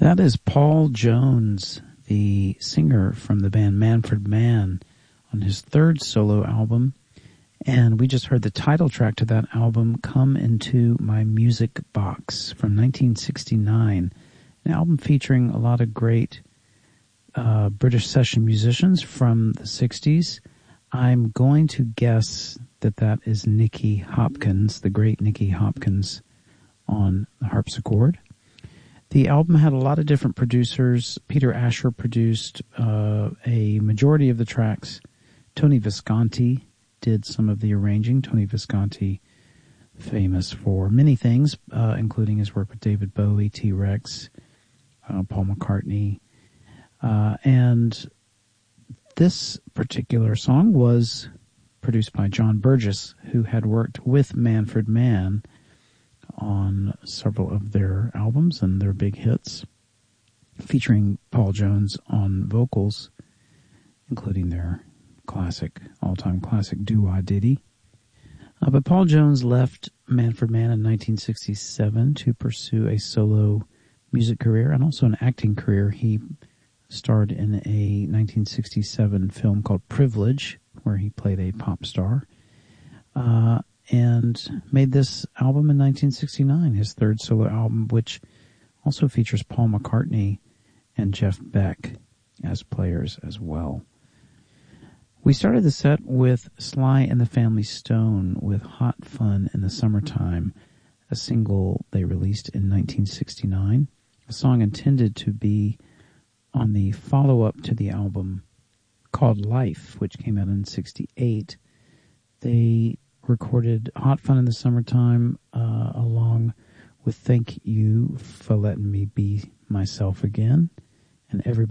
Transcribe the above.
That is Paul Jones, the singer from the band Manfred Mann, on his third solo album. And we just heard the title track to that album, Come Into My Music Box, from 1969. An album featuring a lot of great British session musicians from the 60s. I'm going to guess that that is Nicky Hopkins, the great Nicky Hopkins, on the harpsichord. The album had a lot of different producers. Peter Asher produced a majority of the tracks. Tony Visconti did some of the arranging. Tony Visconti, famous for many things, including his work with David Bowie, T-Rex, Paul McCartney. And this particular song was produced by John Burgess, who had worked with Manfred Mann on several of their albums and their big hits, featuring Paul Jones on vocals, including their classic, all-time classic Do-Wah-Diddy. But Paul Jones left Manfred Mann in 1967 to pursue a solo music career and also an acting career. He starred in a 1967 film called Privilege, where he played a pop star. And made this album in 1969, his third solo album, which also features Paul McCartney and Jeff Beck as players as well. We started the set with Sly and the Family Stone with Hot Fun in the Summertime, a single they released in 1969, a song intended to be on the follow-up to the album called Life, which came out in 1968. They recorded Hot Fun in the Summertime along with Thank You for Letting Me Be Myself Again, and everybody